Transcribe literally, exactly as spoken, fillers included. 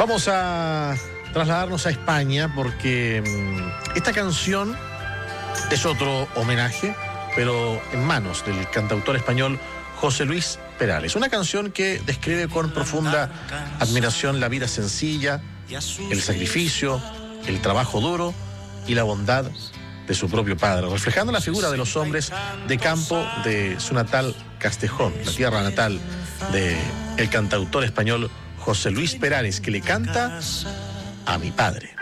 Vamos a trasladarnos a España porque mmm, esta canción es otro homenaje, pero en manos del cantautor español José Luis Perales. Una canción que describe con profunda admiración la vida sencilla, el sacrificio, el trabajo duro y la bondad de su propio padre, reflejando la figura de los hombres de campo de su natal Castejón, la tierra natal del cantautor español José Luis Perales, que le canta a mi padre.